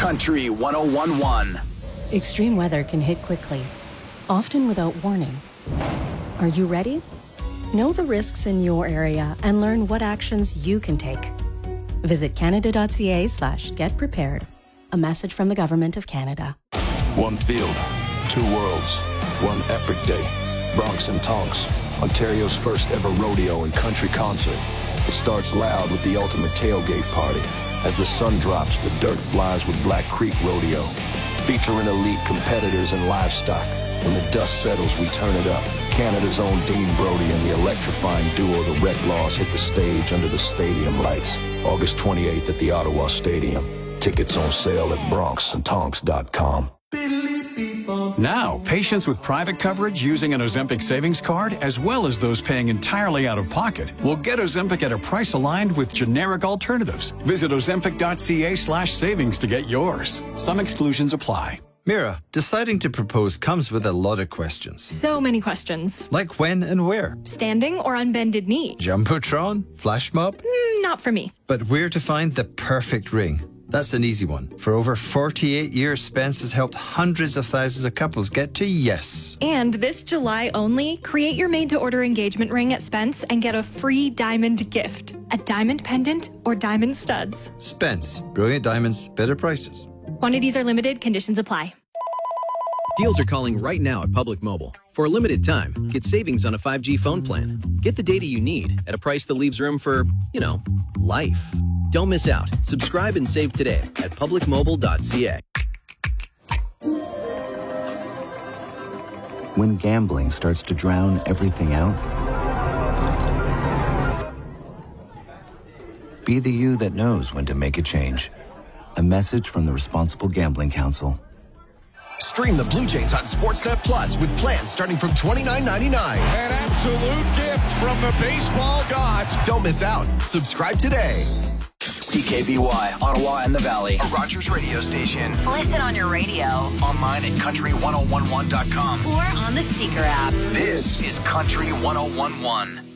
Country 101.1. Extreme weather can hit quickly, often without warning. Are you ready? Know the risks in your area and learn what actions you can take. Visit canada.ca/getprepared. A message from the Government of Canada. One field, two worlds, one epic day. Bronx and Tonks, Ontario's first ever rodeo and country concert. It starts loud with the ultimate tailgate party. As the sun drops, the dirt flies with Black Creek Rodeo. Featuring elite competitors and livestock. When the dust settles, we turn it up. Canada's own Dean Brody and the electrifying duo The Redlaws hit the stage under the stadium lights. August 28th at the Ottawa Stadium. Tickets on sale at bronxandtonks.com. Now, patients with private coverage using an Ozempic savings card, as well as those paying entirely out of pocket, will get Ozempic at a price aligned with generic alternatives. Visit ozempic.ca/savings to get yours. Some exclusions apply. Mira, deciding to propose comes with a lot of questions. So many questions. Like when and where? Standing or on bended knee? Jumbotron? Flash mob? Not for me. But where to find the perfect ring? That's an easy one. For over 48 years, Spence has helped hundreds of thousands of couples get to yes. And this July only, create your made-to-order engagement ring at Spence and get a free diamond gift. A diamond pendant or diamond studs. Spence. Brilliant diamonds, better prices. Quantities are limited. Conditions apply. Deals are calling right now at Public Mobile. For a limited time, get savings on a 5G phone plan. Get the data you need at a price that leaves room for, life. Don't miss out. Subscribe and save today at publicmobile.ca. When gambling starts to drown everything out, be the you that knows when to make a change. A message from the Responsible Gambling Council. Stream the Blue Jays on Sportsnet Plus with plans starting from $29.99. An absolute gift from the baseball gods. Don't miss out. Subscribe today. CKBY, Ottawa and the Valley. A Rogers radio station. Listen on your radio. Online at country1011.com. Or on the Seeker app. This is Country 101.1.